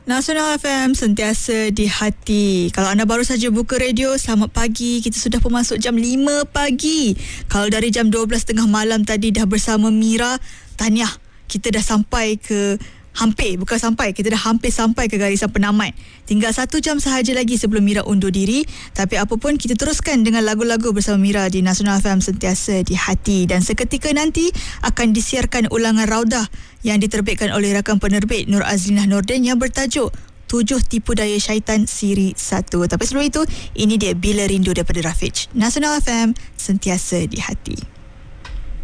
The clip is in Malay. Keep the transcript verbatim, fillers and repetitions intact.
Nasional F M sentiasa di hati. Kalau anda baru saja buka radio, selamat pagi. Kita sudah pun masuk jam lima pagi. Kalau dari jam dua belas tiga puluh malam tadi dah bersama Mira, tahniah. Kita dah sampai ke Hampir, bukan sampai, kita dah hampir sampai ke garisan penamat. Tinggal satu jam sahaja lagi sebelum Mira undur diri. Tapi apa pun, kita teruskan dengan lagu-lagu bersama Mira di Nasional F M sentiasa di hati. Dan seketika nanti akan disiarkan ulangan Raudah yang diterbitkan oleh rakan penerbit Nur Azlinah Nordin yang bertajuk Tujuh Tipu Daya Syaitan Siri satu. Tapi sebelum itu, ini dia Bila Rindu daripada Rafiq. Nasional F M sentiasa di hati.